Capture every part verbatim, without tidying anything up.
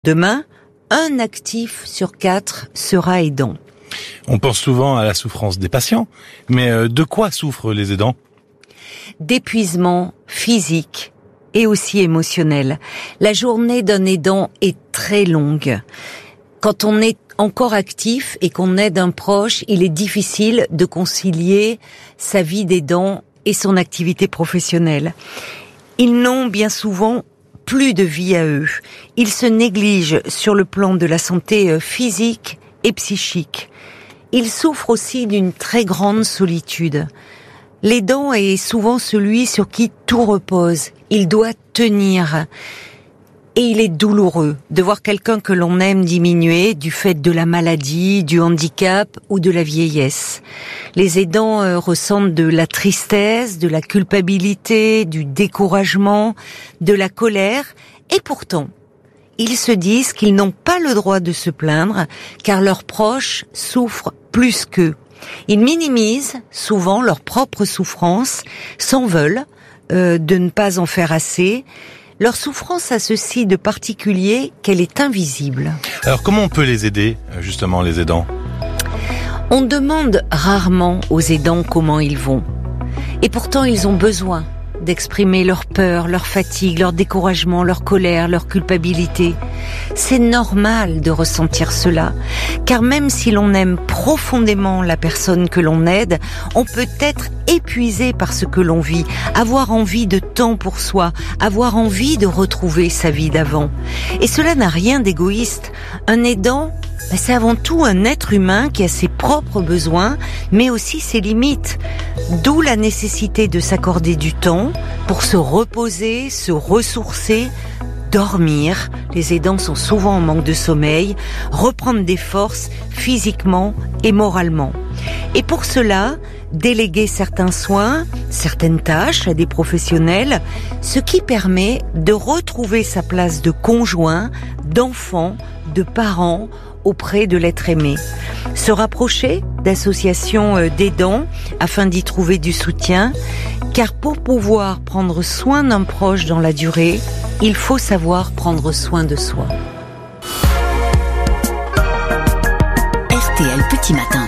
Demain, un actif sur quatre sera aidant. On pense souvent à la souffrance des patients, mais de quoi souffrent les aidants ? D'épuisement physique et aussi émotionnel. La journée d'un aidant est très longue. Quand on est encore actif et qu'on aide un proche, il est difficile de concilier sa vie d'aidant et son activité professionnelle. Ils n'ont bien souvent plus de vie à eux. Ils se négligent sur le plan de la santé physique et psychique. Ils souffrent aussi d'une très grande solitude. L'aidant est souvent celui sur qui tout repose. Il doit tenir. Et il est douloureux de voir quelqu'un que l'on aime diminuer du fait de la maladie, du handicap ou de la vieillesse. Les aidants euh, ressentent de la tristesse, de la culpabilité, du découragement, de la colère. Et pourtant, ils se disent qu'ils n'ont pas le droit de se plaindre car leurs proches souffrent plus qu'eux. Ils minimisent souvent leur propre souffrance, s'en veulent euh, de ne pas en faire assez. Leur souffrance a ceci de particulier qu'elle est invisible. Alors comment on peut les aider, justement, les aidants ? On demande rarement aux aidants comment ils vont. Et pourtant, ils ont besoin d'exprimer leur peur, leur fatigue, leur découragement, leur colère, leur culpabilité. C'est normal de ressentir cela, car même si l'on aime profondément la personne que l'on aide, on peut être épuisé par ce que l'on vit, avoir envie de temps pour soi, avoir envie de retrouver sa vie d'avant. Et cela n'a rien d'égoïste. Un aidant, c'est avant tout un être humain qui a ses propres besoins, mais aussi ses limites. D'où la nécessité de s'accorder du temps pour se reposer, se ressourcer, dormir. Les aidants sont souvent en manque de sommeil, reprendre des forces physiquement et moralement. Et pour cela, déléguer certains soins, certaines tâches à des professionnels, ce qui permet de retrouver sa place de conjoint, d'enfant, de parent, auprès de l'être aimé. Se rapprocher d'associations d'aidants afin d'y trouver du soutien, car pour pouvoir prendre soin d'un proche dans la durée, il faut savoir prendre soin de soi. R T L Petit Matin.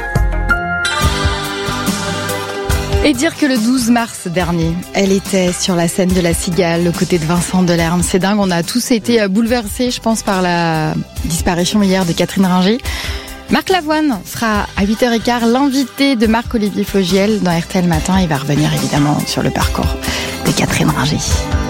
Et dire que le douze mars dernier, elle était sur la scène de La Cigale, aux côtés de Vincent Delerme. C'est dingue, on a tous été bouleversés, je pense, par la disparition hier de Catherine Ringer. Marc Lavoine sera à huit heures quinze l'invité de Marc-Olivier Fogiel dans R T L Matin. Il va revenir évidemment sur le parcours de Catherine Ringer.